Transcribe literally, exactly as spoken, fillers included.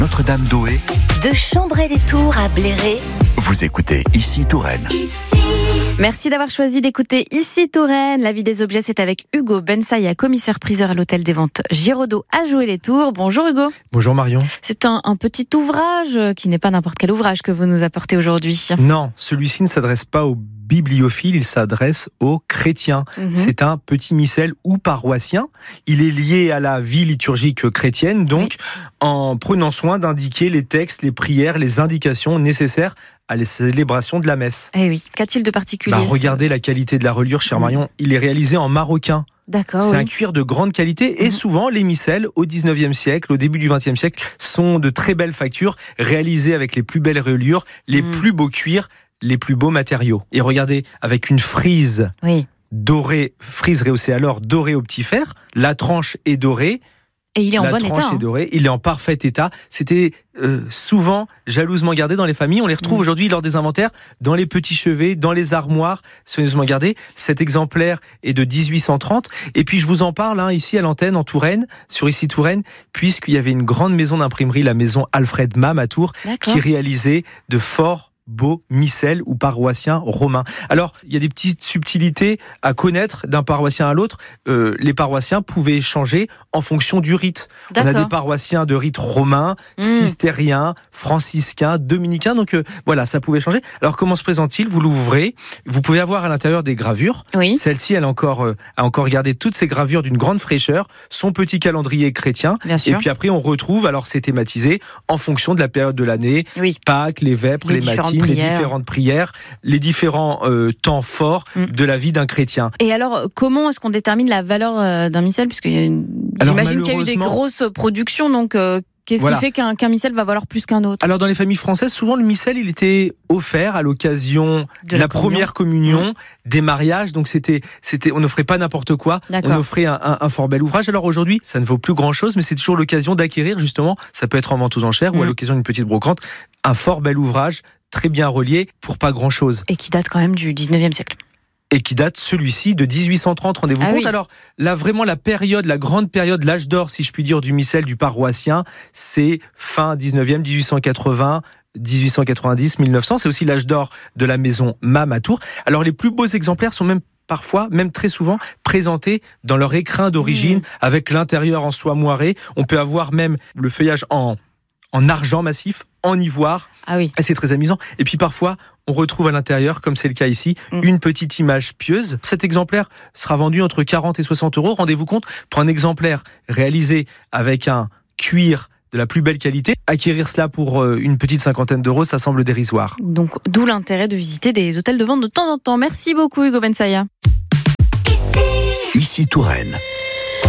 Notre-Dame d'Oé, de Chambray-les-Tours à Bléré. Vous écoutez Ici Touraine. Ici. Merci d'avoir choisi d'écouter Ici Touraine. La vie des objets, c'est avec Hugo Bensaïa, commissaire-priseur à l'hôtel des ventes Giraudot à Joué-les-Tours. Bonjour Hugo. Bonjour Marion. C'est un, un petit ouvrage qui n'est pas n'importe quel ouvrage que vous nous apportez aujourd'hui. Non, celui-ci ne s'adresse pas aux bibliophiles, il s'adresse aux chrétiens. Mmh. C'est un petit missel ou paroissien. Il est lié à la vie liturgique chrétienne, donc oui. en prenant soin d'indiquer les textes, les prières, les indications nécessaires à la célébration de la messe. Eh oui, qu'a-t-il de particulier? Bah, regardez la qualité de la reliure, cher mmh. Marion. Il est réalisé en maroquin. D'accord. C'est oui. un cuir de grande qualité et mmh. souvent les missels au dix-neuvième siècle, au début du vingtième siècle, sont de très belles factures réalisées avec les plus belles reliures, les mmh. plus beaux cuirs, les plus beaux matériaux. Et regardez, avec une frise oui. dorée, frise rehaussée à l'or, dorée au petit fer, la tranche est dorée. Et il est en la bon tranche état. est dorée, il est en parfait état. C'était euh, souvent jalousement gardé dans les familles. On les retrouve mmh. aujourd'hui lors des inventaires, dans les petits chevets, dans les armoires, soigneusement gardés. Cet exemplaire est de dix-huit cent trente. Et puis je vous en parle hein, ici à l'antenne, en Touraine, sur Ici Touraine, puisqu'il y avait une grande maison d'imprimerie, la maison Alfred Mam à Tours, D'accord. qui réalisait de forts beaux missels ou paroissiens romains. Alors, il y a des petites subtilités à connaître d'un paroissien à l'autre. Euh, les paroissiens pouvaient changer en fonction du rite. D'accord. On a des paroissiens de rite romain, mmh. cistériens, franciscains, dominicains. Donc euh, voilà, ça pouvait changer. Alors comment se présente-t-il? Vous l'ouvrez. Vous pouvez avoir à l'intérieur des gravures. Oui. Celle-ci, elle a encore, euh, a encore gardé toutes ces gravures d'une grande fraîcheur. Son petit calendrier chrétien. Bien sûr. Et puis après, on retrouve, alors c'est thématisé en fonction de la période de l'année. Oui. Pâques, les vêpres, les, les matines. Les différentes prières, les différents euh, temps forts mmh. de la vie d'un chrétien. Et alors, comment est-ce qu'on détermine la valeur euh, d'un missel? Puisque une... j'imagine qu'il y a eu des grosses productions, donc euh, qu'est-ce voilà. qui fait qu'un, qu'un missel va valoir plus qu'un autre? Alors, dans les familles françaises, souvent le missel, il était offert à l'occasion de, de la, la première communion, mmh. des mariages. Donc, c'était, c'était, on n'offrait pas n'importe quoi. D'accord. On offrait un, un, un fort bel ouvrage. Alors aujourd'hui, ça ne vaut plus grand-chose, mais c'est toujours l'occasion d'acquérir, justement, ça peut être en vente aux enchères mmh. ou à l'occasion d'une petite brocante, un fort bel ouvrage très bien relié pour pas grand-chose. Et qui date quand même du dix-neuvième siècle. Et qui date, celui-ci, de dix-huit cent trente, rendez-vous ah compte. Oui. Alors, là, vraiment, la période, la grande période, l'âge d'or, si je puis dire, du missel, du paroissien, c'est fin dix-neuvième, dix-huit cent quatre-vingts, dix-huit cent quatre-vingt-dix, mille neuf cents. C'est aussi l'âge d'or de la maison Mam à Tours. Alors, les plus beaux exemplaires sont même parfois, même très souvent, présentés dans leur écrin d'origine, mmh. avec l'intérieur en soie moirée. On peut avoir même le feuillage en... en argent massif, en ivoire. Ah oui. Et c'est très amusant. Et puis parfois, on retrouve à l'intérieur, comme c'est le cas ici, mmh. une petite image pieuse. Cet exemplaire sera vendu entre quarante et soixante euros. Rendez-vous compte, pour un exemplaire réalisé avec un cuir de la plus belle qualité, acquérir cela pour une petite cinquantaine d'euros, ça semble dérisoire. Donc, d'où l'intérêt de visiter des hôtels de vente de temps en temps. Merci beaucoup, Hugo Bensaïa. Ici Touraine.